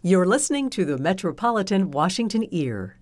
You're listening to the Metropolitan Washington Ear.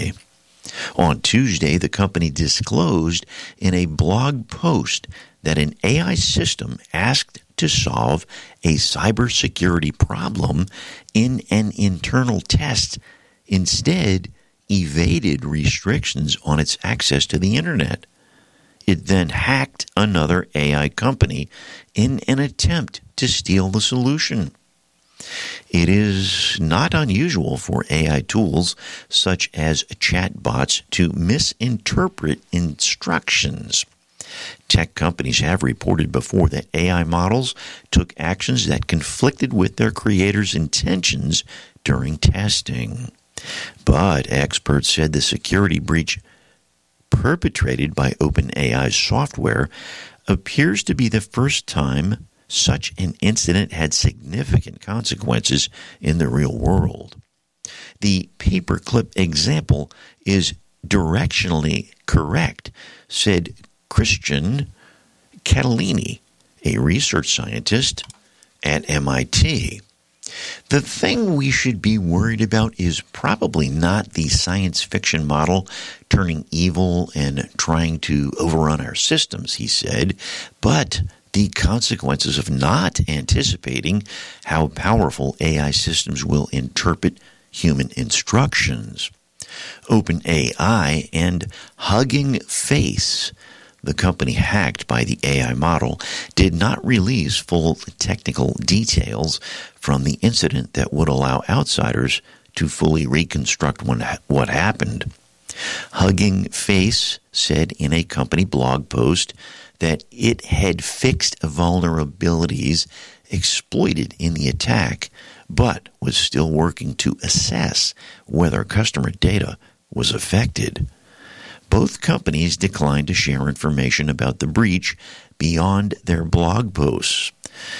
On Tuesday, the company disclosed in a blog post that an AI system asked to solve a cybersecurity problem in an internal test instead evaded restrictions on its access to the internet. It then hacked another AI company in an attempt to steal the solution. It is not unusual for AI tools such as chatbots to misinterpret instructions. Tech companies have reported before that AI models took actions that conflicted with their creators' intentions during testing. But experts said the security breach perpetrated by OpenAI's software appears to be the first time such an incident had significant consequences in the real world. The paperclip example is directionally correct, said Christian Catalini, a research scientist at MIT. The thing we should be worried about is probably not the science fiction model turning evil and trying to overrun our systems, he said, but the consequences of not anticipating how powerful AI systems will interpret human instructions. OpenAI and Hugging Face, the company hacked by the AI model, did not release full technical details from the incident that would allow outsiders to fully reconstruct what happened. Hugging Face said in a company blog post that it had fixed vulnerabilities exploited in the attack, but was still working to assess whether customer data was affected. Both companies declined to share information about the breach beyond their blog posts.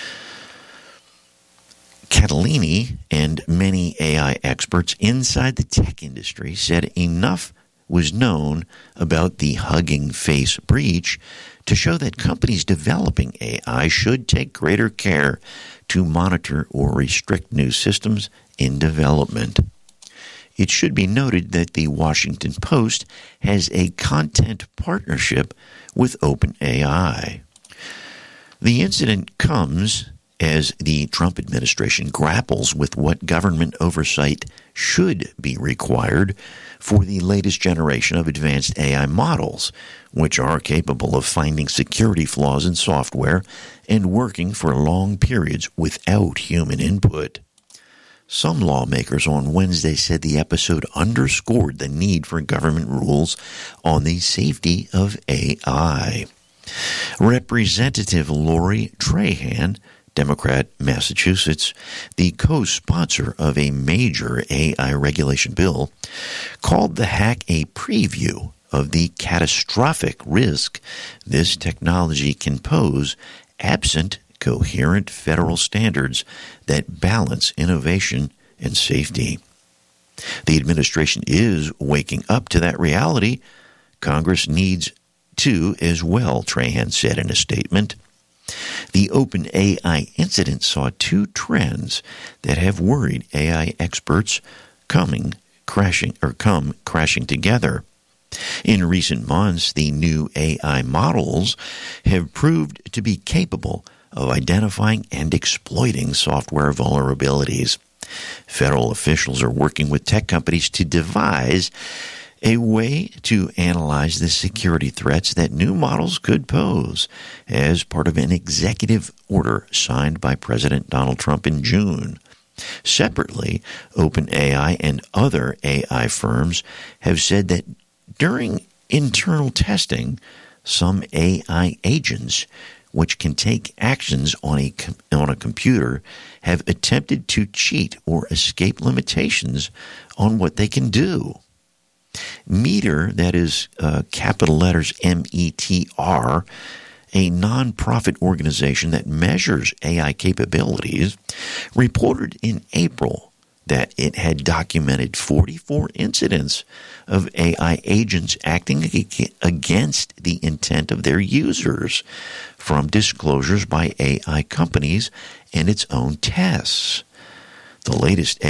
Catalini and many AI experts inside the tech industry said enough was known about the Hugging Face breach to show that companies developing AI should take greater care to monitor or restrict new systems in development. It should be noted that the Washington Post has a content partnership with OpenAI. The incident comes as the Trump administration grapples with what government oversight should be required for the latest generation of advanced AI models, which are capable of finding security flaws in software and working for long periods without human input. Some lawmakers on Wednesday said the episode underscored the need for government rules on the safety of AI. Representative Lori Trahan, Democrat, Massachusetts, the co-sponsor of a major AI regulation bill, called the hack a preview of the catastrophic risk this technology can pose absent coherent federal standards that balance innovation and safety. The administration is waking up to that reality. Congress needs to as well, Trahan said in a statement. The OpenAI incident saw two trends that have worried AI experts come crashing together. In recent months, the new AI models have proved to be capable of identifying and exploiting software vulnerabilities. Federal officials are working with tech companies to devise a way to analyze the security threats that new models could pose as part of an executive order signed by President Donald Trump in June. Separately, OpenAI and other AI firms have said that during internal testing, some AI agents which can take actions on a computer have attempted to cheat or escape limitations on what they can do. Meter, that is capital letters METR, a nonprofit organization that measures AI capabilities, reported in April that it had documented 44 incidents of AI agents acting against the intent of their users from disclosures by AI companies and its own tests. The latest